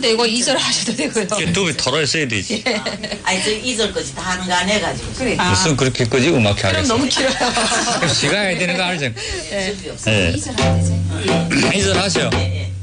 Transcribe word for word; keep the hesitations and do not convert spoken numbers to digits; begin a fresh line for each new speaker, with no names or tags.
되고 이 절 하셔도 되고요.
두배 털어 써야 되지.
예.
아니 저 이 절까지 다 하는 거 안 해가지고.
그래.
무슨 그렇게까지 음악회
그럼
하겠어.
너무 길어요.
지가 해야 되는 거 알죠?
준비 없어.
예.
이절 하면 되죠.
이절 하셔.
예, 예.